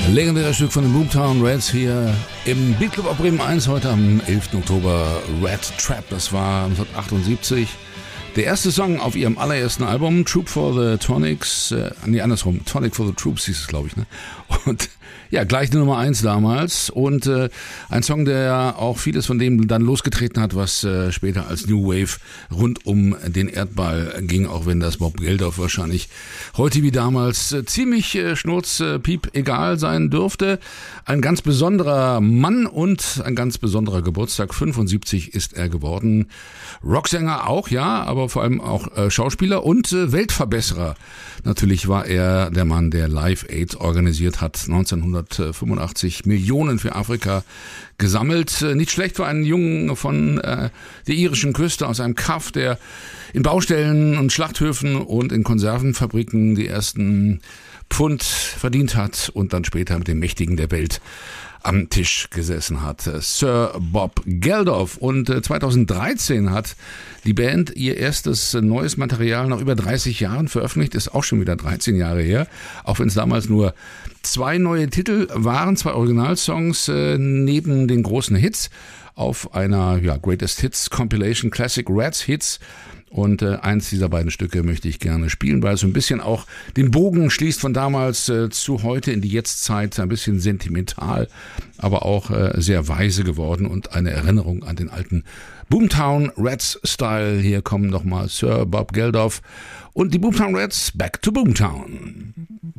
Legendäres Stück von den Boomtown Rats hier im Beatclub auf Bremen 1 heute am 11. Oktober. Rat Trap, das war 1978. Der erste Song auf ihrem allerersten Album, Troop for the Tonics, andersrum, Tonic for the Troops hieß es, glaube ich, ne? Und ja, gleich die Nummer 1 damals und ein Song, der auch vieles von dem dann losgetreten hat, was später als New Wave rund um den Erdball ging, auch wenn das Bob Geldof wahrscheinlich heute wie damals ziemlich schnurzpiep egal sein dürfte. Ein ganz besonderer Mann und ein ganz besonderer Geburtstag, 75 ist er geworden. Rocksänger auch, ja, aber vor allem auch Schauspieler und Weltverbesserer. Natürlich war er der Mann, der Live Aid organisiert hat, 1985 Millionen für Afrika gesammelt. Nicht schlecht für einen Jungen von der irischen Küste aus einem Kaff, der in Baustellen und Schlachthöfen und in Konservenfabriken die ersten Pfund verdient hat und dann später mit den Mächtigen der Welt am Tisch gesessen hat. Sir Bob Geldof. Und 2013 hat die Band ihr erstes neues Material nach über 30 Jahren veröffentlicht. Ist auch schon wieder 13 Jahre her. Auch wenn es damals nur 2 neue Titel waren, 2 Originalsongs neben den großen Hits auf einer Greatest Hits Compilation Classic Rats Hits. Und eins dieser beiden Stücke möchte ich gerne spielen, weil es so ein bisschen auch den Bogen schließt von damals zu heute in die Jetztzeit, ein bisschen sentimental, aber auch sehr weise geworden und eine Erinnerung an den alten Boomtown Rats Style. Hier kommen nochmal Sir Bob Geldof und die Boomtown Rats, Back to Boomtown.